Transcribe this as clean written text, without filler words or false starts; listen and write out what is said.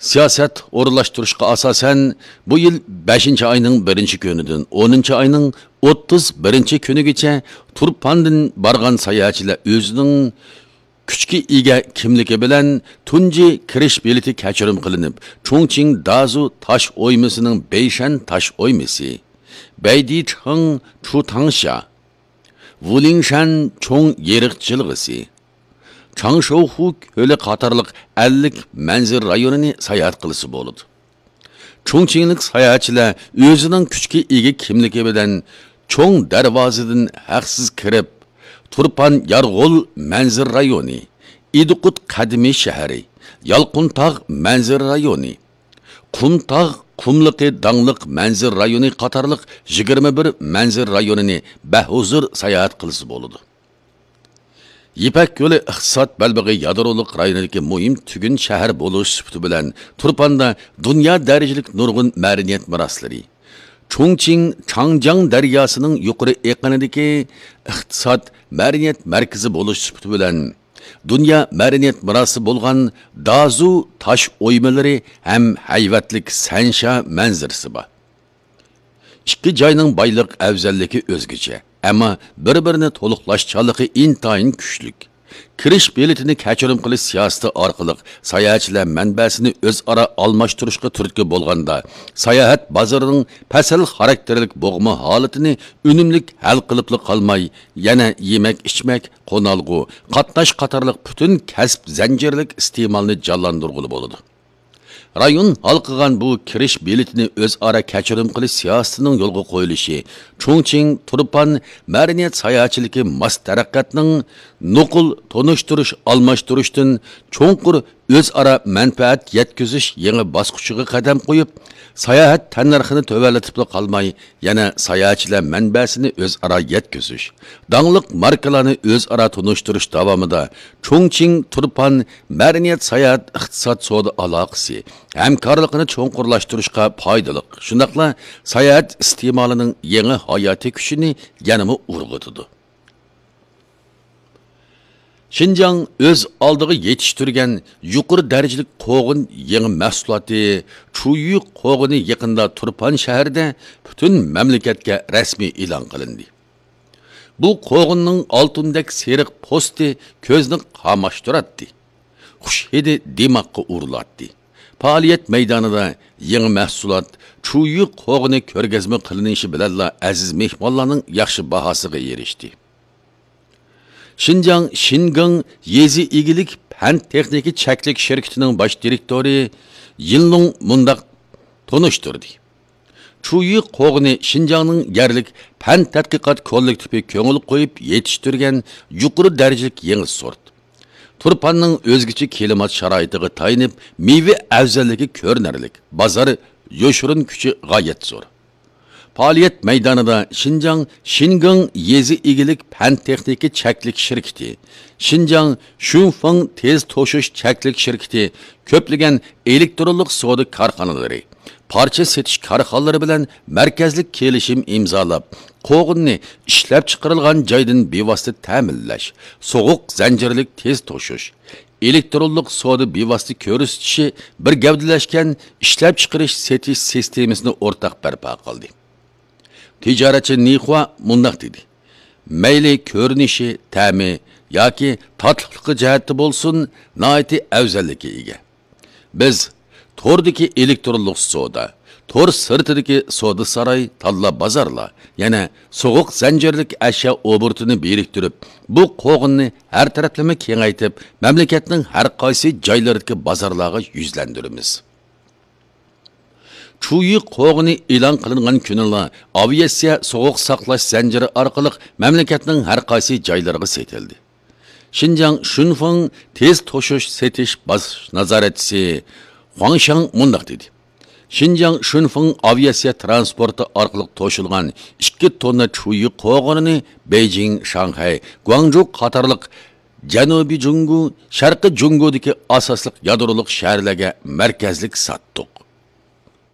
Siyaset orlaştırışqa asasen bu yıl 5. ayının 1. günüdün 10. ayının 31. günügacha Turpandan bargan sayahatchilar özünün küçki ega kimligi bilan tunji kirish bileti kechirim qilinib, Chongqing Dazu tash o'ymisining Beyshan tash o'ymisi, Beidicheng Chutangsha, Wulingshan cho'ng yeriq jilg'isi, Changshohu ko'li qatorliq 50 manzil rayonini sayohat qilisi bo'ladi. Chongqinglik sayohatchilar o'zining kuchga ega kimligi bilan cho'ng darvozadan haqsiz kirib, Turpan Yarg'ul manzil rayoni, Idiqut qadimiy shahri, Yalquntog' manzil rayoni, Qumtog' qumliqi dangliq manzil rayoni qatorliq 21 manzil rayonini bahuzur sayohat qilisi bo'ladi. Yipak yo'li iqtisod balbig'i yadroliq rayonidagi muhim tugun shahar bo'lish sifati bilan Turpanda dunyo darajalik nurg'un madaniyat meroslari, Chongqing Changjiang daryosining yuqori eqinidagi iqtisod madaniyat markazi bo'lish sifati bilan dunyo madaniyat merosi bo'lgan Dazu tash o'ymalari ham hayvatlik Sansha manzarasi bor. Ikki joyning boylik afzalligi o'zgacha, ammo bir-birini to'liqlashchanligi intayin kuchlik. Kirish biletini kechirim qilish siyosati orqali sayohatchilar manbasini o'zaro almashtirishga turtki bo'lganda, sayohat bozorining pasal xarakterlik bo'g'ma holatini unumlik hal qilib qolmay, yana yemak-ichmak, qo'nalg'u, qatnash qatorliq butun kasb zanjirlik iste'molni jonlantirg'ili bo'ladi. Rayon halqıgan bu kirish biletini o'zaro kechirim qilish siyosatining yo'lga qo'yilishi, Chongqing Turpan madaniyat sayohatchiligi mas taraqqiyotning nuqul tonishtirish almashtirishdan cho'nqur o'zaro manfaat yetkazish yangi bosqichiga qadam qo'yib, sayohat tannarxini to'valatib qolmay, yana sayohatchilar manbasini o'zaro yetkazish, dangliq markalarni o'zaro tonishtirish davomida Chongqing Turpan madaniyat sayohat iqtisod savdo aloqasi hamkorlikni cho'nqurlashtirishga foydali. Shundaqla sayohat iste'molining yangi hayotiy kuchini yanama urg'utadi. Xinjiang o'z oldiga yetishtirgan yuqori darajalik qo'g'in yangi mahsuloti Chuyu qo'g'ini yaqinda Turpan shahrida butun mamlakatga rasmiy e'lon qilindi. Bu qo'g'inning oltindek seriq posti ko'zni qamashtiradi. Xush hidi dimoqqa urilatdi. Faaliyat maydonida yangi mahsulot Chuyu qo'g'ini ko'rgazma qilinishi bilan aziz mehmonlarning yaxshi bahosiga erishdi. Xinjiang Shingang yezi igilik fan texniki chaklik shirkatining bosh direktori Yilning mundaq tonishtirdi. Chuyu qo'g'ini Xinjiangning yerlik fan tadqiqot kollektivi ko'ngil qo'yib yetishtirgan yuqori darajalik yangi sort. Turpanning o'zgacha klimat sharoitiga tayinib, meva afzalligi ko'rinarlik, bozor yo'shirin kuchi g'oyat zo'r. Faaliyat maydonida Xinjiang Shingang yezi igilik fan texniki chaklik shirkati, Xinjiang Shunfeng tez to'shish chaklik shirkati, ko'plagan elektronlik savdo korxonalari, parcha setish korxonalari bilan markazlik kelishim imzolab, qo'g'inni ishlab chiqarilgan joydan bevosita ta'minlash, so'g'uq zanjirlik tez to'shish, elektronlik savdo bevosita ko'rsatishi bir gavdalashgan ishlab chiqarish setish sistemasini o'rtaq barpo qildi. Ticaretçi Nihua mundaq dedi. Mayli ko'rinishi, ta'mi yoki tatlılığı jihati bo'lsin, noiti afzalligi ega. Biz tordagi elektronlik savdo, tor sirtidagi savdo saroy, talla bozorlar, yana so'g'uq zanjirlik ashyo oburtini biriktirib, bu qo'g'inni har taraflama kengaytib, mamlakatning har qaysi joylaridagi bozorlarga yuzlantiramiz. Chuyu qo'g'ini e'lon qilingan kunida aviatsiya so'g'uq saqlash zanjiri orqali mamlakatning har qaysi joylariga setildi. Xinjiang Shunfeng tez to'shish setish bosh nazoratchisi Huangshang mundaq dedi. Xinjiang Shunfeng aviatsiya transporti orqali to'shilgan 2 tonna chuyu qo'g'inini Beijing, Shanghai, Guangzhou qatorliq Janubiy Jungu, Sharqiy Jungudagi asosliq yadrolik shaharlarga markazlik satdik.